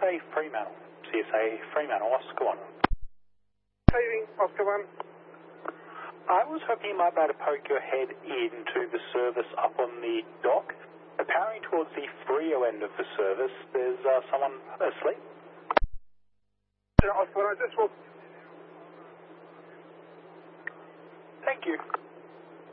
CSA Fremantle. CSA Fremantle, Oscar 1. Saving, Oscar 1. I was hoping you might be able to poke your head into the service up on the dock. Apparently towards the Frio end of the service, there's someone asleep. Oscar 1, I just walked. Thank you.